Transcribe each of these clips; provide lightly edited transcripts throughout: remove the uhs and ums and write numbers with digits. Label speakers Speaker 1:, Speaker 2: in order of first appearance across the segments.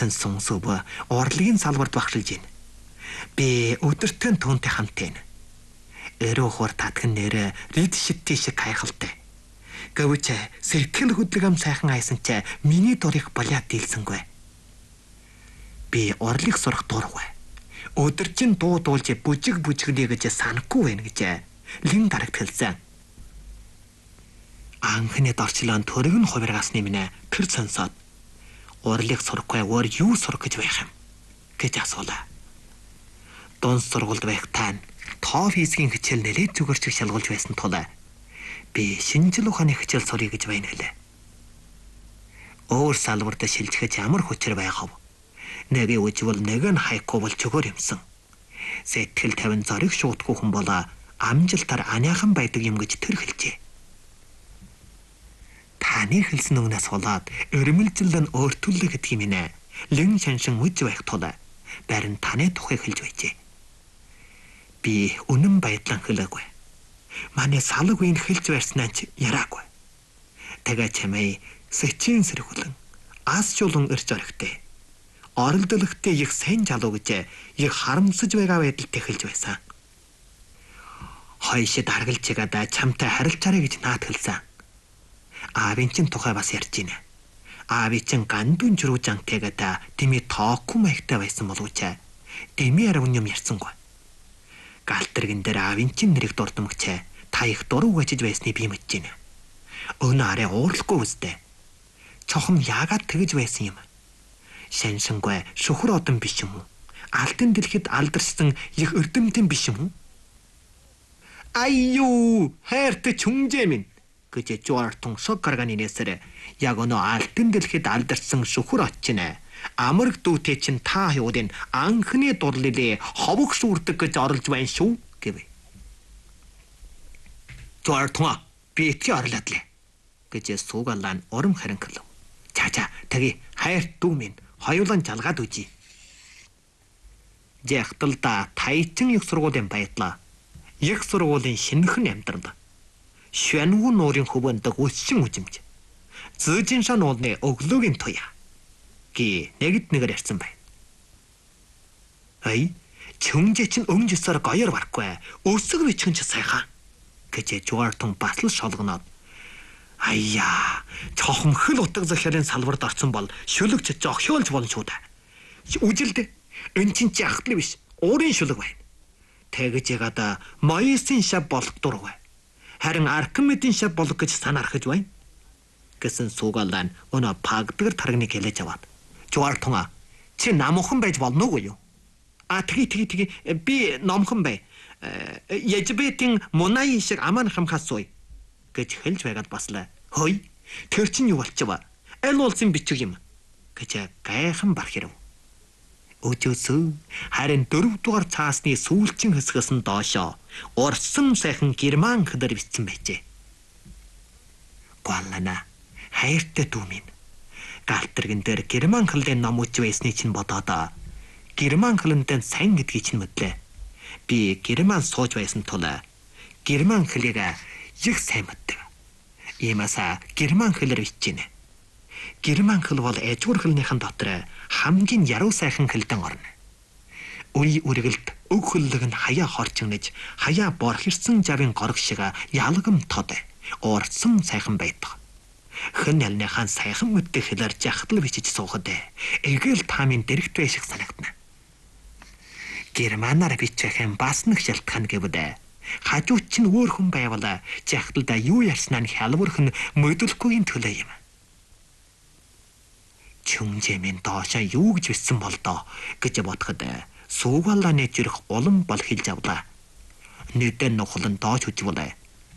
Speaker 1: Хатан сүнсөв урлагийн салбарт багшилж байна. Би өдөртөө түүнтэй хамт байна. Өрөөхөр татган нэрэ рид шитти шиг хайхалтай. Гэвч сэтгэл хөдлөм сайхан айсан ч миний дурыг балиад дийлсэнгүй. Би урлыг сурах дургүй. Өдөржин дуу дуулж бүжиг бүжиглээ гэж санахгүй байна гэж лин дарагт хэлсэн. Анхны дорчлон төрөг нь хувиргасны минь тэр сонсоод урлыг сурахгүй өөр юу сурах гэж байх юм гэж асуулаа. Дунс сургуульд байх тань тоо физикийн хичээл нэлээд зүгээр чиг шалгуулж байсан тул би шинжил ухааны хичээл суръя гэж байна гэлээ. Өөр салбарт шилжихэж ямар хүчээр байхав? Нэг үжвэл нэг нь хайхгүй бол чөгөр юмсан. Сэтгэл тавин зориг шуудгүй хүн болоо амжилтаар аняахан байдаг юм гэж тэр хэлжээ. Таны хэлсэн үгнээс болоод өрмөлжлөн өөртөлөө гэдгийг минь лэн шаншин үж байх тул барин таны тухай хэлж байжээ. Би үнэн байдлан хэлээгүй. Манай салаг үеийн хэлж барьснаа ч яраагүй. Тэгээ чамай сэчийн сэрхүүлэн ас чулуун ирж орхитэй. Оролдолготой их сайн залуу гэж их харамсаж байгаа байдалтай хэлж байсан. Хойшид харгалж байгаа чамтай харилцаарай гэж наад хэлсэн. Аавын чин тухай бас ярьж байна. Аавын чин гандун жирүүжантэйгээд тэмээ тоохгүй маягтай байсан боловч тэмээ арав юм ярьсангүй. Галтэргэн дээр аавын чин нэрийг дурдмагч та их дуруу гажиж байсныг би мэдэж байна. Өнөө арай уурлахгүй үстэй. Чохон яагаад тэгэж байсан юм? Шаншингүй шөхөр одон биш юм уу? Алтан дэлхийд алдарсан их эрдэмтэн биш юм уу? Аюу, хайртай чүнжээ минь гэж жуартун шок гарганы нээсээр яг өнөө алтан дэлхийд алдарсан шөхөр очине. Амраг дүүтэй чин та юудын анхны дурлалээ ховог шүүрдэг гэж орлож байна шүү гэв. Жуартун би итгэе орлоодлээ гэж суугалан урам харинхлав. Чаа тэги хайрт дүү минь хоёулан жалгаад үжи. Жахталда тайчин их сургуулийн баятлаа. Их сургуулийн шинэхэн амьдрал. Швэнгүй нуурын хөвөндөг өсчин үжимж. Зөөжин шан уулны өглөөгийн туяа. Ги нэгд нэгээр ярьсан бай. Ай, чүнжээ чин өмжсээр гоёр барахгүй. Өсөг бичгэн ч сайхан. Гэж жуартун бас л шолгоноод. Аяа, цохомхол утга захиалын салбарт орсон бол шүлэгч зогхиолж болно шүү дээ. Үжилдэ. Эн чин чи ахтал биш. Уурын шүлэг байна. Тэгэж ягаад Моисын шав болох дургүй. Харин Архимедийн шав болох гэж санаархаж байна. Гэсэн суугаалаа өнөө пагдгар таргныг хэлэж аваад. Жуартун чи намхан байж болно уу юу? Тгий би номхон бай. Яжбэтийн мунай шиг аман хамхасуй гэж хэлж байгаад баслаа. Хөөе. Тэр чинь юу болчихваа? Аль уулсын бичиг юм гэж гайхан бар хэрв. Өжөөсөө харин 4 дугаар цаасны сүүлчин хэсгээс нь доошоо урсан сайхан герман хэлээр бичсэн байжээ. Гуаллана хайртай дүү минь. Галтэргэн дээр герман хэлний ном үж байсны чинь бодоод герман хэлэндээ сайн гэдгийг чинь мэдлээ. Би герман сууж байсан тул герман хэлийг их сайн мэддэг. Иймээс герман хэлээр бичжээ. Герман хэл бол эжгүр хэлнийхэн дотор хамгийн яруу сайхан хэлдэн орно. Үе үргэлд өг хөллөг нь хаяа хорчигнэж, хаяа борхирсан жавын горог шиг ялгам тод, уурсан сайхан байдаг. Хэн ялныхан сайхан мэддэг хэлээр жахтал бичиж суухад эгээл таамын дэрэгт бай шиг санагдана. Германаар бичих юм бас нэг шалтгаан гэвдэ. Хажууд чинь өөр хүн байвал жахталда юу ярьснаа нь хялбарх нь мэдлэхгүйн төлөө юм. Чүнжээ минь доошоо юу гэж бичсэн бол доо гэж бодоход суугаалааны жирэх улам бол хэлж авлаа. Нэгдэн нухлан доош үжвэлээ.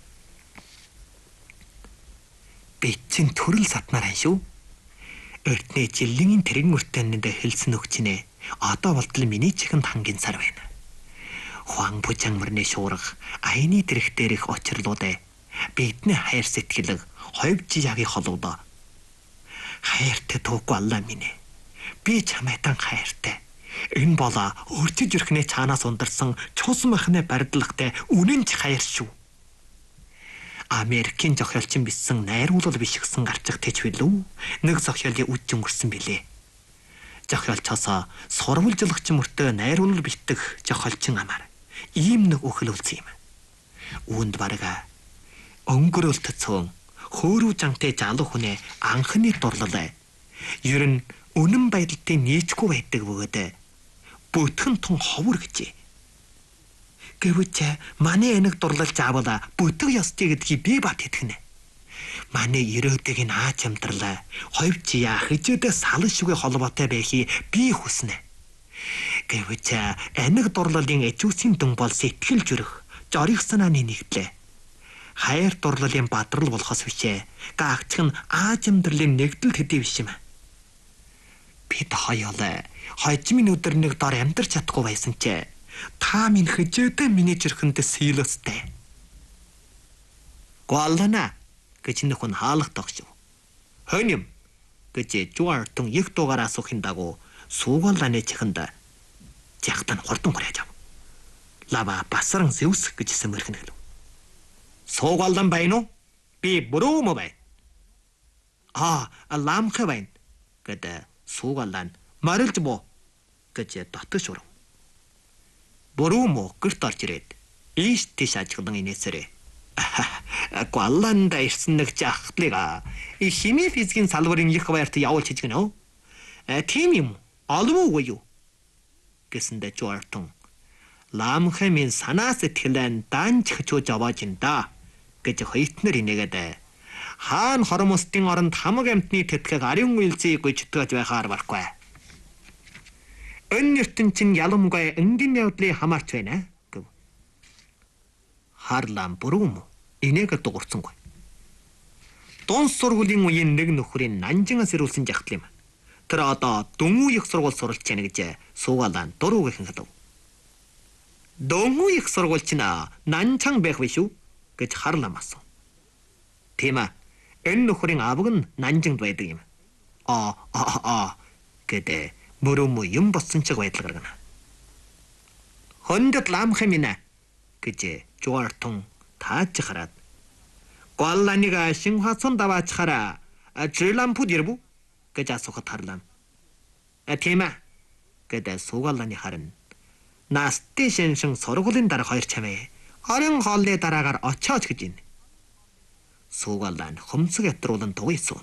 Speaker 1: Би чинь төрөл сатнаар ань шүү. Эртний жилийн тэрэгэн өртөнд хэлсэн өгчнээ. Одоо болтол миний чихэнд хангийн сар байна. Хуан бужангмэрний шуурга айны дэрэх дээрх очирлуудаа бидний хайр сэтгэлэг хойвж ягийн холуудаа. Хайртай туугүй аллаа минь. Би чамайдан хайртай. Энэ болоо өрчөж өрхнээ цаанаас ундарсан цус махны барилгатай үнэн ч хайр шүү. Америкийн зохиолчин бичсэн найруулал биш гсэн гарчих тэжвэлүү нэг зохиолын үд өнгөрсөн билээ. Жохиолчоосоо сурвалжлагч мөртөө найруулал битгэх жохиолчин амар. Ийм нэг өхлөлцсөн юм. Үүнд барага өнгөрөлт цөөн хөөрүү жантай залуу хүнээ анхны дурлалаа. Ер нь үнэн байдалтай нийцгүй байдаг бөгөөд бүтхэн тун ховор гэжээ. Гэвч манай энийг дурлалж авала бүтэг ёстой гэдгийг би бат итгэнэ. Манай өрөөдөг нь аач амтралаа хойвч яа хижээдээ салан шигээ холбоотой байхыг би хүснэ. Гэвч энийг дурлалын эжүүсийн дүн бол сэтгэл зүрх жорих санааны нэгдлээ. Хайр дурлалын бадрал болохоос бишээ. Гаагч нь аач амтралын нэгдэл төдий биш юм. Бид хоёулаа хожимын өдөр нэг дор амьдарч чадахгүй байсан ч та минь хижээдээ миний жирхэнд сийлэстэй. Гуална гэж нөхөн хаалга тогшив. Хоним гэж Жуартун их дугаар асуухын дагуу суугалааны чихэнд жахтан хурдан хүрээж ав. Лава басаран Зевс гэж сэмэрхэн хэлв. Суугалан байна уу? Би буруу мо байна? Ламхэ байна гэдэг суугалан марилж боо гэж дотож урав. Буруу мо гэрт орж ирээд ийш тийш ажиглан инээсэрээ. Гуалланда ирсэн нэг жахтлыг химийн физикийн салбарын их баярт явуулж хийж гэнэ. Тийм юм. Олов уу юу? Гэсэндэ Жуартун ламхэ минь санаа сэтгэлэн данч хчууж авааж ин да гэж хоётнэр инээгээд хаан хормостын оронд хамаг амтны тэтгэг ариун үйлзийг гүйцэтгэж байхаар барахгүй. Энэ ертөнцийн яламгүй эндийн явдлыг хамаарч байна гэв. Харлам буруу мө инээгээр дуурцсангүй. Дон сургуулийн үеийн нэг нөхрийн Нанжингаас ирүүлсэн жахтал юм. Тэр одоо Дөнгүү их сургууль суралж байна гэж суугаалаа дуруугийн хэлв. Дөнгүү их сургуульч нь Нанчан байх биш үү гэж Харлам асуув. Тийм ээ. Энэ нөхрийн аваг нь Нанжингд байдаг юм. Гэдэг мөрөмө юм болсон ч байдал гаргана. Хондод ламхэ минь гэж Жуартун тааж хараад Гуалланига Шинхуацун даваач хараа Жилампуд ирбүү гэж асуухад Харлам. Тийм ээ гэдэг суугалааны харин Насти шиншин сургуулийн дараа хоёр чамээ орон хоолны дараагаар очооч гэж ин. Суугалаан хөмсөг ятруулан тугийсв.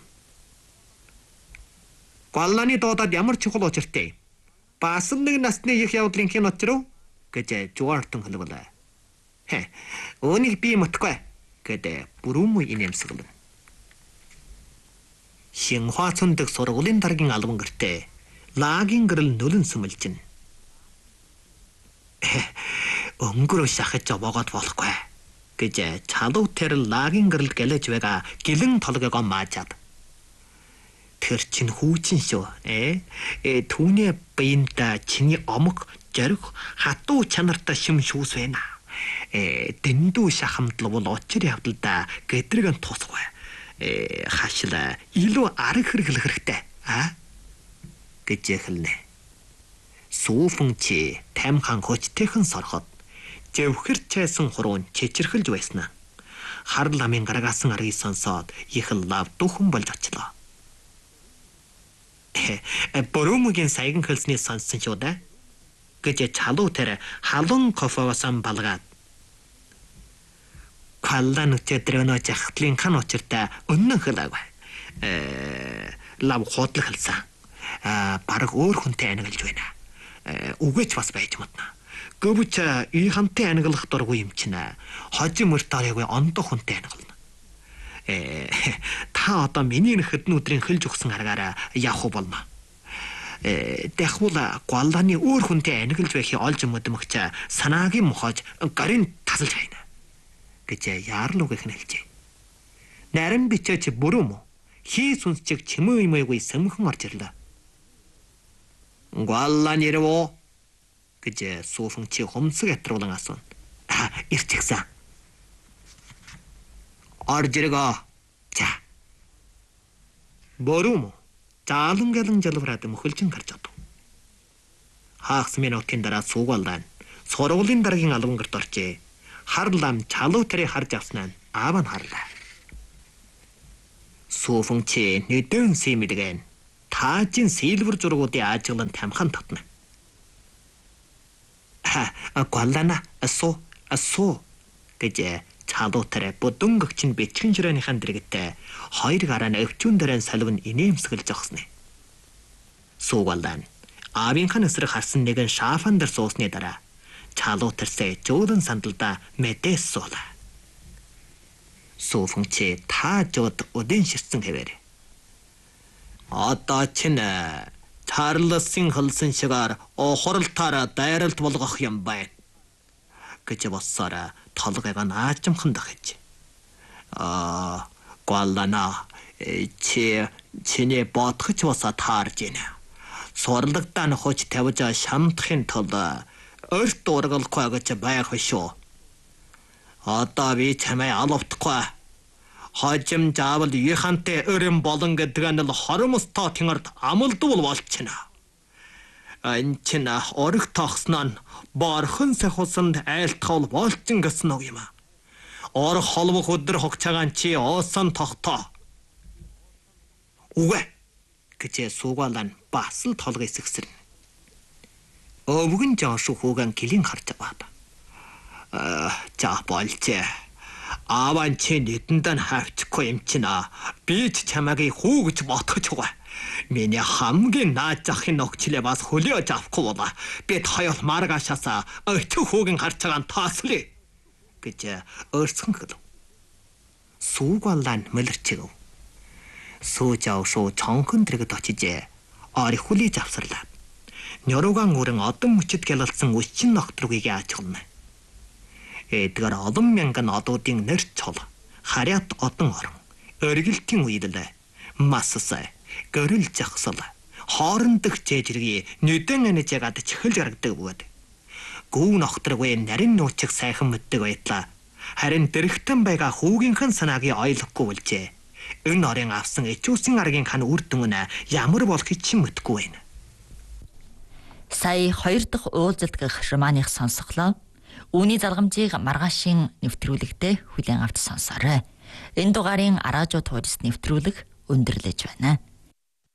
Speaker 1: Гуалланы дуудаад ямар чухал учиртай. Бас нэг насны их явдлын хин учрав гэж Жуартун хэлвэлээ. Үүнийг би мэдгүй гэдэг бүрүүмүү инээмсэглэн. Шинхуацундаг сургуулийн дараагийн албан гэртээ лагийн гэрэл нөлөн сүмэлжин. Өнгөрөө шахаж аваад болохгүй гэж чалуу тэр лагийн гэрэл гэлэж байгаа гэлэн толгойгоо маажаад. Тэр чин хүүчин шүү. Түүний биенда чиний омог, зориг, хатуу чанартай шим шүүс байна. Дэндүү шахамдал бол очир явдалда гэдрэгэн тусгүй. Хашла илүү арга хэрэглэх хэрэгтэй. Гэж хэлнэ. Сүүфэн чи таймхан хөчтэйхэн сорхот зэвхэр чайсан хуруунд чичирхэлж байснаа. Харламын гарагасан аргийг сонсоод их лав дүүхэн болж очлоо. Борумгийн саяхан хэлсний сонссон шүү дээ. Гэж чалуу тэр халуун кофеосом балгаад. Каллан өчөдрөнө жахтлын хан учиртай өннөн хэлээгүй. Лав хотлох хэлсэн. Бараг өөр хүнтэй ангилж байна. Үгээч бас байж мэднэ. Гэвч и хамтын англах дургүй юм чинь хожим мөртөөрийг ондоо хүнтэй англана. Та одоо миний нэхэд нүдрийн хэлж өгсөн аргаараа явах болно. Дахвал Гуалланы өөр хүнтэй англиж байхыг олж мэдмэгч санаагийн мохож гарын тасалж хайна гэж яарлуугийнх нь хэлжээ. Нарийн бичээч бүрүм хий сүнсчиг чимээ юмээгүй сэмхэн орж ирлээ. Гуалланы руу гэж сууфэн чи хомсог ятруулан асуув. Ирчихсэн. Орж иргөө. За. Борум заалан гэлэн жалвараад мөхөлжин гарч одов. Хаагс минутын дараа суугаалаа. Сургуулийн дараагийн албан гэрт орчээ. Харлам чалуу тэрийг харж авснаа аав нь харлаа. Сууфэн чи нэдэн симэлгэн таажийн сэлвэр зургуудын ажиглан тамхан татна. Голлана асуу гэж цаалуутараа будунгөгч нь бичгэн ширээнийхэн дэрэгтэй хоёр гараа нь өвчүүн дээрэн салвин инээмсгэлж огснэ. Суугалан аавынхан эсрэг харсан нэгэн шафан дээр суусны дараа цаалуутарсаа жуулан сандалда мэдээс суула. Сууфунчи таажууд удын ширсэн хэвээр. Одоо чинь Чарльсын хөлсөн шигаар охорлтаараа дайралт болгох юм байна гэж боссороо толгойг нь аажимхан дахиж. Голлана чиний бодгоч босоо таарж байна. Сурлагдаа нөхөж тавьж шамдахын тулд өрт ургалахгүй гэж байх шүү. Одоо би чамайг алавтахгүй. Хожим заавал ихэнтэй өрөм болон гэдэг нь л хоромстой тэнгэрд амалдвал болчихно. Анчин орох тогсноо борхон сахусанд айлтгал болчин гэсэн үг юм. Орох холбох өдөр хогчагаан чи оосон тогтоо. Үгүй гэж суугаалан бас л толгой сэгсэрнэ. Өвгөн жааш хүүгэн гэлин харж аваад. За болчээ. Ааван чи нэдэндээ хавчихгүй юм чина. Би ч чамайг хүү гэж ботгож байгаа. Миний хамгийн нааж ахын нөхчлээ бас хөлөөж авахгүй болоо. Бид хоёул маргаашаасаа өчиг хүүгийн харж байгаа тааслаа гэж өөрсгөн хэлв. Суугаалан мөлөрчөв. Суужаав шуу чонхон дэрэгд очиж ори хүлээж авсарлаа. Нёруган өрөн одон мөчөд гялалсан үчин нохтруугийг аажуулна. Эдгээр олон мянган одуудын нэрч цол, харьяат одон орон, өргөлтийн үедэлээ, массасай, гөрөл жахсал, хоорондох жэжргийн нүдэн анижгаад чихэл гаргадаг бөгөөд. Гүү нохтруугүй нарийн нууцыг сайхан мэддэг байтлаа. Харин дэрэгтэн байгаа хүүгийнхэн санаагийн ойлгохгүй болжээ. Энэ орын авсан ичүүсийн аргийн хан үр дүн нь ямар болохыг ч мэдгүй байна.
Speaker 2: Сая 2 дахь уулзалт гэх романых сонсголоо. Үүний залгамжийг маргаашийн нэвтрүүлэгтээ хүлээн авч сонсоорой. Энэ дугаарын Аражуу туурс нэвтрүүлэг өндөрлөж байна.